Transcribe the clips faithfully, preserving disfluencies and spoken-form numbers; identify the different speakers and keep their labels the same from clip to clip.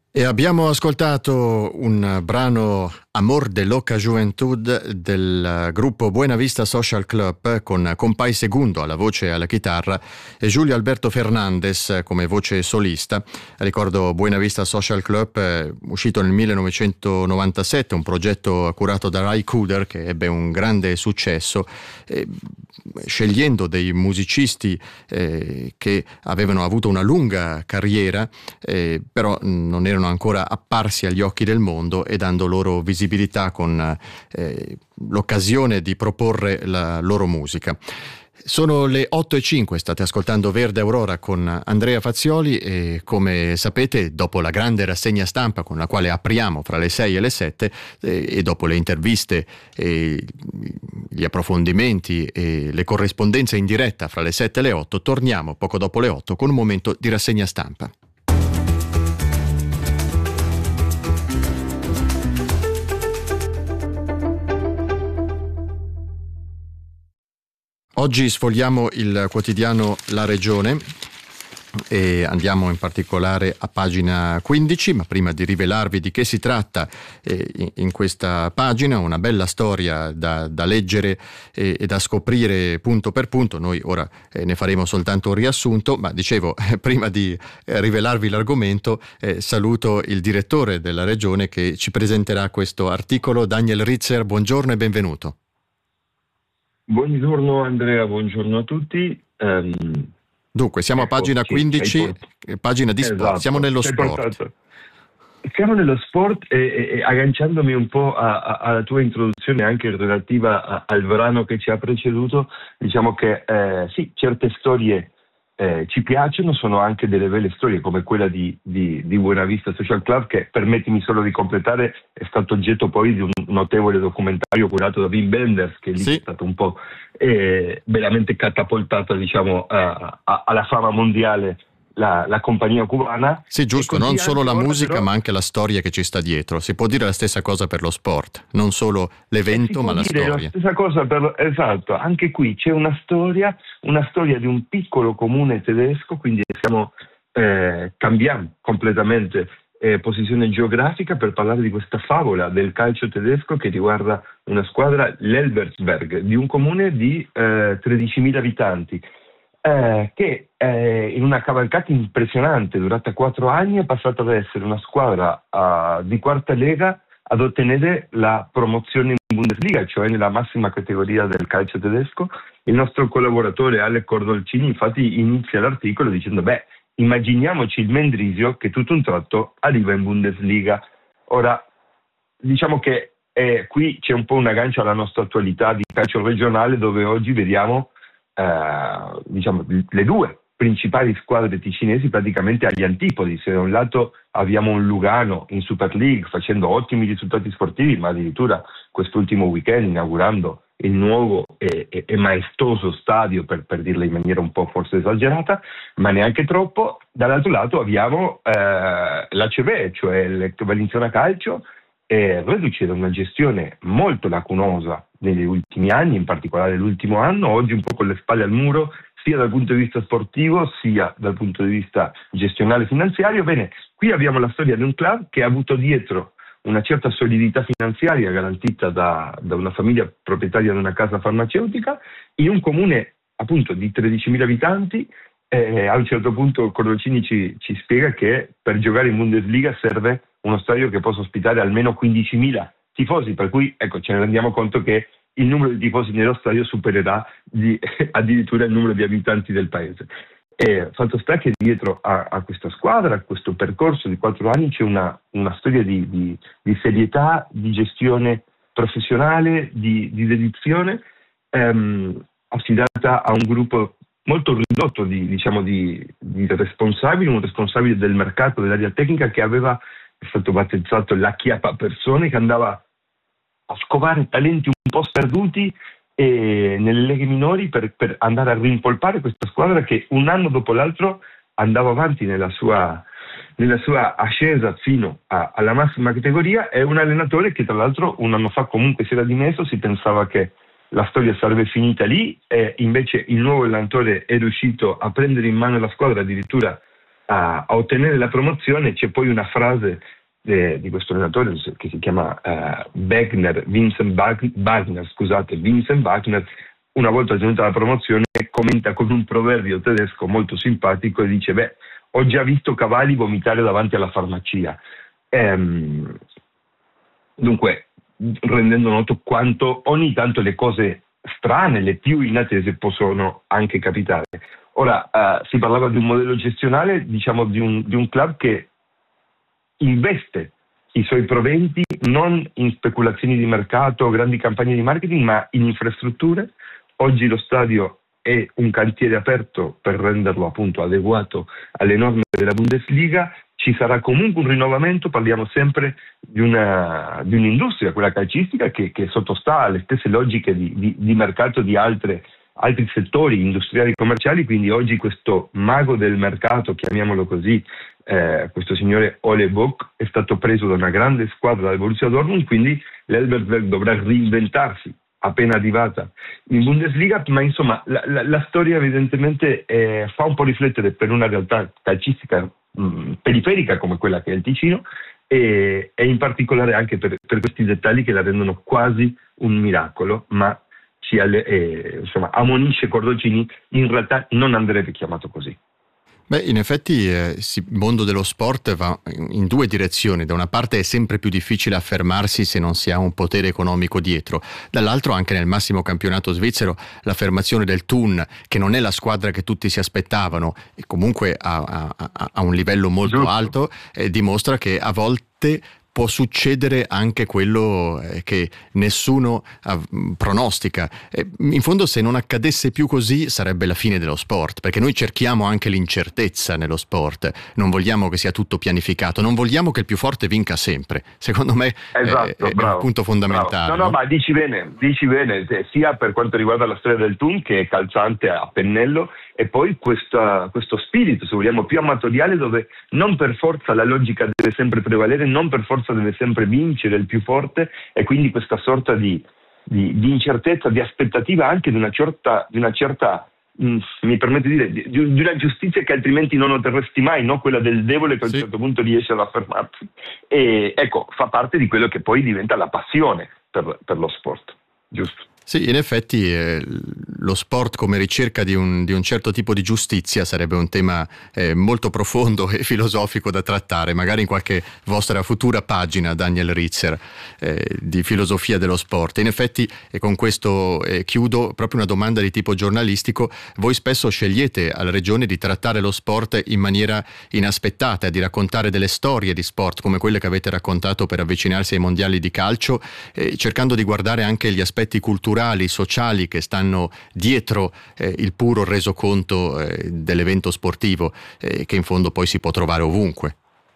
Speaker 1: E abbiamo ascoltato un brano Amor de Loca Juventud del gruppo Buena Vista Social Club con Compay Segundo alla voce e alla chitarra e Julio Alberto Fernandez come voce solista. Ricordo Buena Vista Social Club, eh, uscito nel millenovecentonovantasette, un progetto curato da Ry Cooder che ebbe un grande successo, eh, scegliendo dei musicisti eh, che avevano avuto una lunga carriera, eh, però non erano ancora apparsi agli occhi del mondo, e dando loro visibilità con eh, l'occasione di proporre la loro musica. Sono le otto e cinque, state ascoltando Verde Aurora con Andrea Fazioli e, come sapete, dopo la grande rassegna stampa con la quale apriamo fra le sei e le sette eh, e dopo le interviste e gli approfondimenti e le corrispondenze in diretta fra le sette e le otto, torniamo poco dopo le otto con un momento di rassegna stampa. Oggi sfogliamo il quotidiano La Regione e andiamo in particolare a pagina quindici, ma prima di rivelarvi di che si tratta eh, in, in questa pagina, una bella storia da, da leggere e, e da scoprire punto per punto. Noi ora eh, ne faremo soltanto un riassunto, ma dicevo, eh, prima di eh, rivelarvi l'argomento, eh, saluto il direttore della Regione che ci presenterà questo articolo, Daniel Ritzer. Buongiorno e benvenuto.
Speaker 2: Buongiorno Andrea, buongiorno a tutti. Um,
Speaker 1: Dunque, siamo
Speaker 2: ecco,
Speaker 1: a pagina quindici,
Speaker 2: port-
Speaker 1: pagina di
Speaker 2: esatto,
Speaker 1: sport, siamo nello sport.
Speaker 2: Portato. Siamo nello sport e, e, e agganciandomi un po' a, a, alla tua introduzione anche relativa a, al brano che ci ha preceduto, diciamo che eh, sì, certe storie eh, ci piacciono, sono anche delle belle storie come quella di, di, di Buena Vista Social Club, che, permettimi solo di completare, è stato oggetto poi di un notevole documentario curato da Wim Wenders, che lì sì. È stato un po' eh, veramente catapultata, diciamo, a, a, alla fama mondiale la, la compagnia cubana.
Speaker 1: Sì, giusto, non solo la musica
Speaker 2: però,
Speaker 1: ma anche la storia che ci sta dietro. Si può dire la stessa cosa per lo sport, non solo l'evento ma la storia.
Speaker 2: La stessa cosa per, esatto, anche qui c'è una storia, una storia di un piccolo comune tedesco, quindi stiamo eh, cambiando completamente eh, posizione geografica per parlare di questa favola del calcio tedesco che riguarda una squadra, l'Elversberg, di un comune di eh, tredicimila abitanti. Eh, che eh, in una cavalcata impressionante durata quattro anni è passata ad essere una squadra uh, di quarta lega ad ottenere la promozione in Bundesliga, cioè nella massima categoria del calcio tedesco. Il nostro collaboratore Ale Cordolcini infatti inizia l'articolo dicendo beh, immaginiamoci il Mendrisio che tutto un tratto arriva in Bundesliga. Ora, diciamo che eh, qui c'è un po' un aggancio alla nostra attualità di calcio regionale, dove oggi vediamo Uh, diciamo le due principali squadre ticinesi praticamente agli antipodi. Se da un lato abbiamo un Lugano in Super League facendo ottimi risultati sportivi, ma addirittura quest'ultimo weekend inaugurando il nuovo e, e, e maestoso stadio, per, per dirla in maniera un po' forse esagerata, ma neanche troppo. Dall'altro lato abbiamo uh, l'A C V, cioè il Valenziana Calcio, è reduce da una gestione molto lacunosa negli ultimi anni, in particolare l'ultimo anno, oggi un po' con le spalle al muro, sia dal punto di vista sportivo, sia dal punto di vista gestionale e finanziario. Bene, qui abbiamo la storia di un club che ha avuto dietro una certa solidità finanziaria garantita da, da una famiglia proprietaria di una casa farmaceutica, in un comune appunto di tredicimila abitanti. Eh, a un certo punto Cordolcini ci, ci spiega che per giocare in Bundesliga serve uno stadio che possa ospitare almeno quindicimila tifosi, per cui ecco, ce ne rendiamo conto che il numero di tifosi nello stadio supererà di, addirittura il numero di abitanti del paese. E fatto sta che dietro a, a questa squadra, a questo percorso di quattro anni, c'è una, una storia di, di, di serietà, di gestione professionale, di, di dedizione, ehm, affidata a un gruppo molto ridotto di, diciamo, di, di responsabili, un responsabile del mercato, dell'area tecnica, che aveva, è stato battezzato la Chiappa Persone, che andava a scovare talenti un po' sperduti e nelle leghe minori per, per andare a rimpolpare questa squadra che un anno dopo l'altro andava avanti nella sua, nella sua ascesa fino a, alla massima categoria. È un allenatore che tra l'altro un anno fa comunque si era dimesso, si pensava che la storia sarebbe finita lì, e invece il nuovo allenatore è riuscito a prendere in mano la squadra, addirittura a, a ottenere la promozione. C'è poi una frase de, di questo allenatore che si chiama uh, Wagner, Vincent Wagner, scusate, Vincent Wagner, una volta ottenuta la promozione, commenta con un proverbio tedesco molto simpatico e dice: beh, ho già visto cavalli vomitare davanti alla farmacia. Ehm, dunque, rendendo noto quanto ogni tanto le cose strane, le più inattese, possono anche capitare. Ora, uh, si parlava di un modello gestionale, diciamo di un, di un club che investe i suoi proventi non in speculazioni di mercato o grandi campagne di marketing, ma in infrastrutture. Oggi lo stadio è un cantiere aperto per renderlo appunto adeguato alle norme della Bundesliga. Ci sarà comunque un rinnovamento, parliamo sempre di, una, di un'industria, quella calcistica, che, che sottostà alle stesse logiche di, di, di mercato di altre, altri settori industriali e commerciali. Quindi oggi questo mago del mercato, chiamiamolo così, eh, questo signore Ole Bock, è stato preso da una grande squadra del Borussia Dortmund, quindi l'Elversberg dovrà reinventarsi appena arrivata in Bundesliga, ma insomma la, la, la storia evidentemente eh, fa un po' riflettere per una realtà calcistica mh, periferica come quella che è il Ticino, e, e in particolare anche per, per questi dettagli che la rendono quasi un miracolo, ma ci alle, eh, insomma, ammonisce Cordocini: in realtà non andrebbe chiamato così.
Speaker 1: Beh, in effetti eh, il mondo dello sport va in due direzioni. Da una parte è sempre più difficile affermarsi se non si ha un potere economico dietro, dall'altro anche nel massimo campionato svizzero l'affermazione del Thun, che non è la squadra che tutti si aspettavano e comunque ha, ha, ha un livello molto Giusto. alto, eh, dimostra che a volte può succedere anche quello eh, che nessuno uh, pronostica. Eh, in fondo, se non accadesse più così, sarebbe la fine dello sport, perché noi cerchiamo anche l'incertezza nello sport, non vogliamo che sia tutto pianificato, non vogliamo che il più forte vinca sempre. Secondo me
Speaker 2: esatto,
Speaker 1: è, è un punto fondamentale.
Speaker 2: No, no, no, ma dici bene, dici bene, sia per quanto riguarda la storia del Thun, che è calzante a pennello, e poi questa, questo spirito, se vogliamo, più amatoriale, dove non per forza la logica deve sempre prevalere, non per forza deve sempre vincere il più forte, e quindi questa sorta di, di, di incertezza, di aspettativa anche di una certa, di una certa mh, mi permette di dire, di, di una giustizia che altrimenti non otterresti mai, no? Quella del debole che a un sì. certo punto riesce ad affermarsi. E ecco, fa parte di quello che poi diventa la passione per, per lo sport, giusto?
Speaker 1: Sì, in effetti eh, lo sport come ricerca di un, di un certo tipo di giustizia sarebbe un tema eh, molto profondo e filosofico da trattare, magari in qualche vostra futura pagina, Daniel Ritzer, eh, di filosofia dello sport. In effetti, e con questo eh, chiudo, proprio una domanda di tipo giornalistico: voi spesso scegliete alla Regione di trattare lo sport in maniera inaspettata, di raccontare delle storie di sport come quelle che avete raccontato per avvicinarsi ai mondiali di calcio, eh, cercando di guardare anche gli aspetti culturali, sociali che stanno dietro eh, il puro resoconto eh, dell'evento sportivo, eh, che in fondo poi si può trovare ovunque.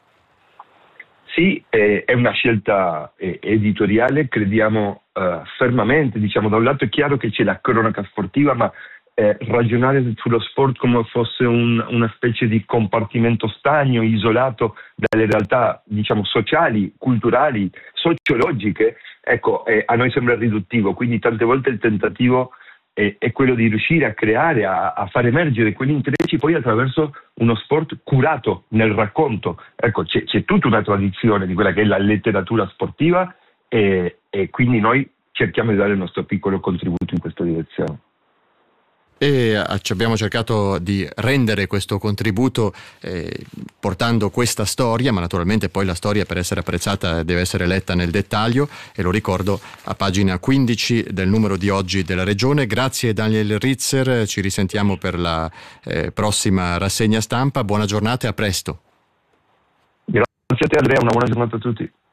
Speaker 2: Sì, eh, è una scelta eh, editoriale, crediamo eh, fermamente. Diciamo, da un lato è chiaro che c'è la cronaca sportiva, ma eh, ragionare sullo sport come fosse un, una specie di compartimento stagno, isolato dalle realtà, diciamo, sociali, culturali, sociologiche, ecco, eh, a noi sembra riduttivo. Quindi tante volte il tentativo è, è quello di riuscire a creare, a, a far emergere quegli interessi poi attraverso uno sport curato nel racconto. Ecco, c'è, c'è tutta una tradizione di quella che è la letteratura sportiva, e, e quindi noi cerchiamo di dare il nostro piccolo contributo in questa direzione.
Speaker 1: E abbiamo cercato di rendere questo contributo eh, portando questa storia, ma naturalmente poi la storia, per essere apprezzata, deve essere letta nel dettaglio, e lo ricordo a pagina quindici del numero di oggi della Regione. Grazie Daniel Ritzer, ci risentiamo per la eh, prossima rassegna stampa. Buona giornata e a presto.
Speaker 2: Grazie a te Andrea, una buona giornata a tutti.